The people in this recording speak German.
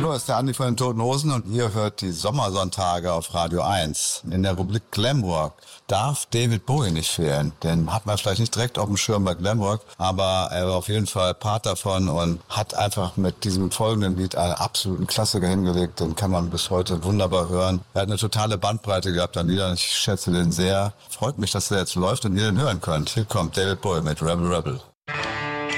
Hallo, es ist der Andi von den Toten Hosen und ihr hört die Sommersonntage auf Radio 1. In der Rubrik Glamrock darf David Bowie nicht fehlen. Den hat man vielleicht nicht direkt auf dem Schirm bei Glamrock, aber er war auf jeden Fall Part davon und hat einfach mit diesem folgenden Lied einen absoluten Klassiker hingelegt. Den kann man bis heute wunderbar hören. Er hat eine totale Bandbreite gehabt an Liedern. Ich schätze den sehr. Freut mich, dass der jetzt läuft und ihr den hören könnt. Hier kommt David Bowie mit Rebel Rebel.